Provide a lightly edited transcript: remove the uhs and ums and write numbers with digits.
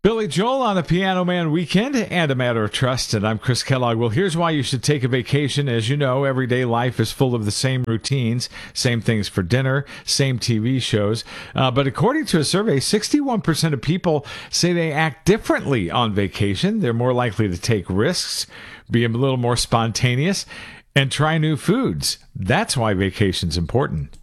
Billy Joel on the Piano Man Weekend and A Matter of Trust, and I'm Chris Kellogg. Well, here's why you should take a vacation. As you know, everyday life is full of the same routines, same things for dinner, same TV shows. But according to a survey, 61% of people say they act differently on vacation. They're more likely to take risks, be a little more spontaneous, and try new foods. That's why vacation's important.